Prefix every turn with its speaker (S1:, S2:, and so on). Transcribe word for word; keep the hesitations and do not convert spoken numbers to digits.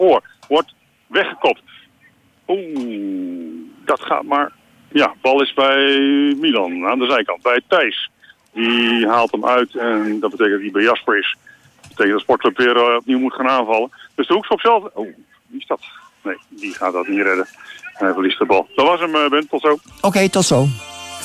S1: voor. Wordt weggekopt. Oeh, dat gaat maar... Ja, bal is bij Milan aan de zijkant. Bij Thijs. Die haalt hem uit en dat betekent dat hij bij Jasper is. Dat betekent dat Sportclub weer uh, opnieuw moet gaan aanvallen. Dus de hoekschop zelf... Oh, wie is dat? Nee, die gaat dat niet redden. Hij verliest de bal. Dat was hem, uh, Ben. Tot zo.
S2: Oké, okay, tot zo.